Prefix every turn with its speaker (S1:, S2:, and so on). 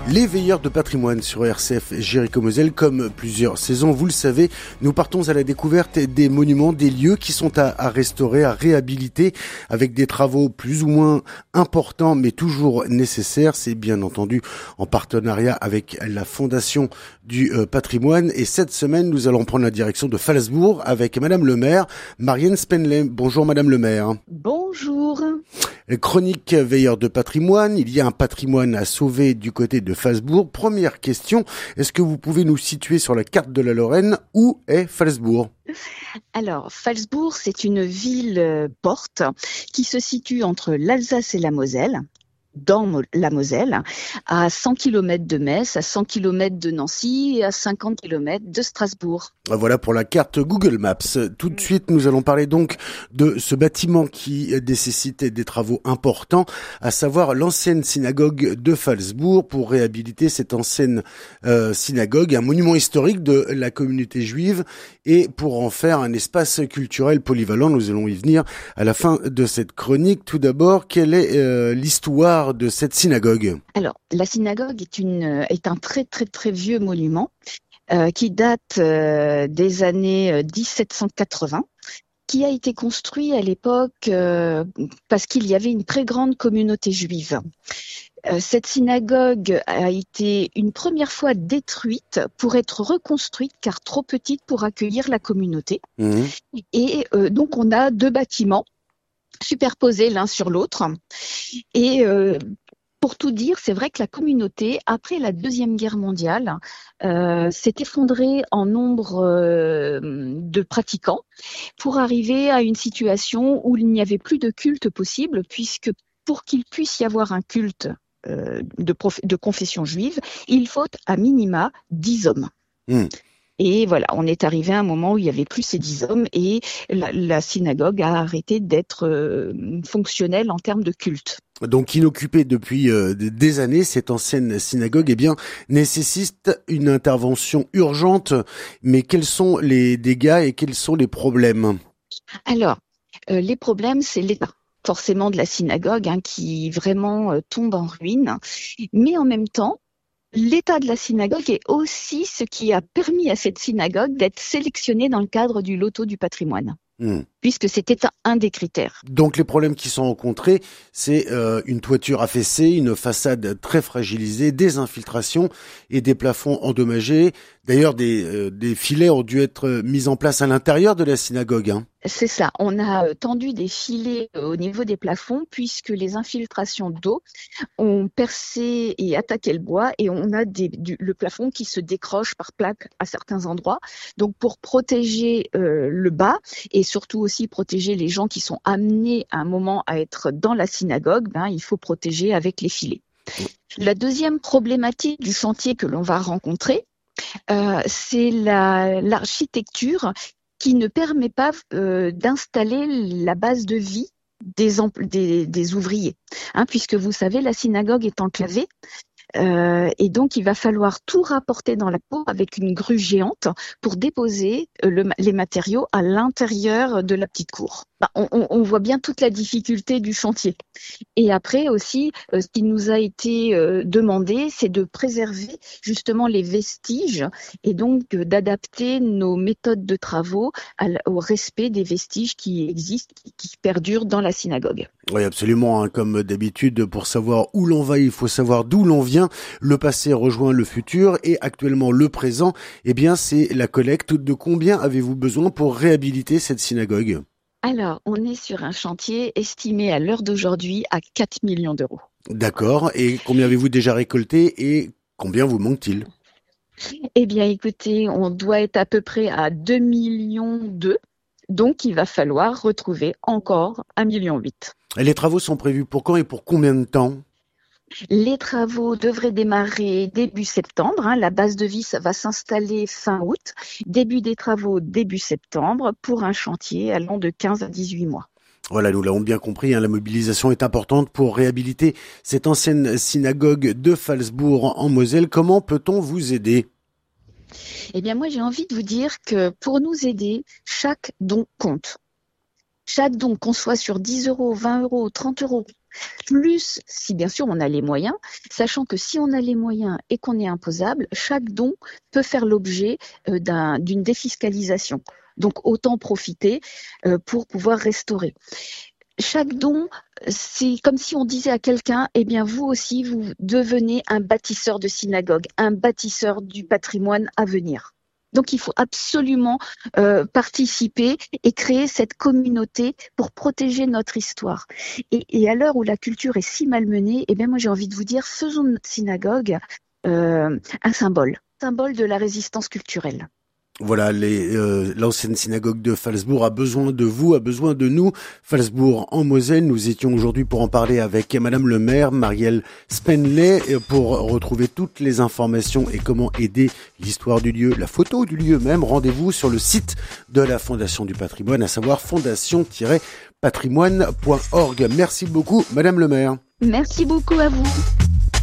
S1: Les veilleurs de patrimoine sur RCF Jéricho-Moselle, comme plusieurs saisons, vous le savez, nous partons à la découverte des monuments, des lieux qui sont à restaurer, à réhabiliter, avec des travaux plus ou moins importants, mais toujours nécessaires. C'est bien entendu en partenariat avec la Fondation du patrimoine. Et cette semaine, nous allons prendre la direction de Phalsbourg avec Madame le maire, Marianne Spenley. Bonjour Madame le maire.
S2: Bonjour.
S1: Chronique veilleur de patrimoine, il y a un patrimoine à sauver du côté de Phalsbourg. Première question, est-ce que vous pouvez nous situer sur la carte de la Lorraine? Où est Phalsbourg?
S2: Alors, Phalsbourg, c'est une ville-porte qui se situe entre l'Alsace et la Moselle, dans la Moselle, à 100 km de Metz, à 100 km de Nancy et à 50 km de Strasbourg.
S1: Voilà pour la carte Google Maps. Tout de suite, nous allons parler donc de ce bâtiment qui nécessite des travaux importants, à savoir l'ancienne synagogue de Phalsbourg, pour réhabiliter cette ancienne synagogue, un monument historique de la communauté juive, et pour en faire un espace culturel polyvalent. Nous allons y venir à la fin de cette chronique. Tout d'abord, quelle est l'histoire de cette synagogue?
S2: Alors, la synagogue est un très très très vieux monument qui date des années 1780, qui a été construit à l'époque parce qu'il y avait une très grande communauté juive. Cette synagogue a été une première fois détruite pour être reconstruite car trop petite pour accueillir la communauté. Et donc on a deux bâtiments superposés l'un sur l'autre. Et pour tout dire, c'est vrai que la communauté, après la Deuxième Guerre mondiale, s'est effondrée en nombre de pratiquants pour arriver à une situation où il n'y avait plus de culte possible, puisque pour qu'il puisse y avoir un culte de confession juive, il faut à minima 10 hommes. Et voilà, on est arrivé à un moment où il n'y avait plus ces 10 hommes et la synagogue a arrêté d'être fonctionnelle en termes de culte.
S1: Donc inoccupée depuis des années, cette ancienne synagogue nécessite une intervention urgente. Mais quels sont les dégâts et quels sont les problèmes?
S2: Alors, les problèmes, c'est l'état forcément de la synagogue qui vraiment tombe en ruine. Mais en même temps, l'état de la synagogue est aussi ce qui a permis à cette synagogue d'être sélectionnée dans le cadre du loto du patrimoine. Puisque c'était un des critères.
S1: Donc les problèmes qui sont rencontrés, c'est une toiture affaissée, une façade très fragilisée, des infiltrations et des plafonds endommagés. D'ailleurs, des filets ont dû être mis en place à l'intérieur de la synagogue.
S2: C'est ça, on a tendu des filets au niveau des plafonds puisque les infiltrations d'eau ont percé et attaqué le bois et on a le plafond qui se décroche par plaques à certains endroits. Donc pour protéger le bas et surtout aussi protéger les gens qui sont amenés à un moment à être dans la synagogue, il faut protéger avec les filets. La deuxième problématique du chantier que l'on va rencontrer, c'est l'architecture qui ne permet pas d'installer la base de vie des ouvriers. Puisque vous savez, la synagogue est enclavée. Et donc, il va falloir tout rapporter dans la cour avec une grue géante pour déposer les matériaux à l'intérieur de la petite cour. On voit bien toute la difficulté du chantier. Et après aussi, ce qui nous a été demandé, c'est de préserver justement les vestiges et donc d'adapter nos méthodes de travaux au respect des vestiges qui existent, qui perdurent dans la synagogue.
S1: Oui, absolument. Comme d'habitude, pour savoir où l'on va, il faut savoir d'où l'on vient. Le passé rejoint le futur et actuellement le présent. Eh bien, c'est la collecte. De combien avez-vous besoin pour réhabiliter cette synagogue?
S2: Alors, on est sur un chantier estimé à l'heure d'aujourd'hui à 4 millions d'euros.
S1: D'accord. Et combien avez-vous déjà récolté et combien vous manque-t-il?
S2: Eh bien, écoutez, on doit être à peu près à 2,2 millions. Donc, il va falloir retrouver encore 1,8 million.
S1: Les travaux sont prévus pour quand et pour combien de temps?
S2: Les travaux devraient démarrer début septembre. La base de vis va s'installer fin août. Début des travaux début septembre pour un chantier allant de 15 à 18 mois.
S1: Voilà, nous l'avons bien compris, la mobilisation est importante pour réhabiliter cette ancienne synagogue de Phalsbourg en Moselle. Comment peut-on vous aider?
S2: Eh bien, moi, j'ai envie de vous dire que pour nous aider, chaque don compte. Chaque don, qu'on soit sur 10 euros, 20 euros, 30 euros, Plus, si bien sûr on a les moyens, sachant que si on a les moyens et qu'on est imposable, chaque don peut faire l'objet d'une défiscalisation. Donc autant profiter pour pouvoir restaurer. Chaque don, c'est comme si on disait à quelqu'un, eh bien vous aussi, vous devenez un bâtisseur de synagogue, un bâtisseur du patrimoine à venir. Donc il faut absolument participer et créer cette communauté pour protéger notre histoire. Et à l'heure où la culture est si malmenée, eh bien moi j'ai envie de vous dire, faisons de notre synagogue un symbole de la résistance culturelle.
S1: Voilà, l'ancienne synagogue de Phalsbourg a besoin de vous, a besoin de nous. Phalsbourg en Moselle, nous étions aujourd'hui pour en parler avec Madame le maire, Marielle Spenley, pour retrouver toutes les informations et comment aider l'histoire du lieu, la photo du lieu même. Rendez-vous sur le site de la Fondation du Patrimoine, à savoir fondation-patrimoine.org. Merci beaucoup, Madame le maire.
S2: Merci beaucoup à vous.